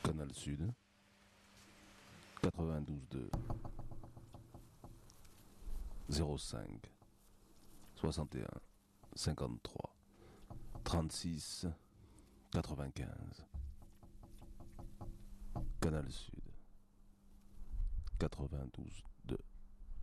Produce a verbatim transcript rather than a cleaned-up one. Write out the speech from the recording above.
Canal Sud, quatre-vingt-douze deux, zéro cinq, soixante et un, cinquante-trois, trente-six, quatre-vingt-quinze. Canal Sud, quatre-vingt-douze deux.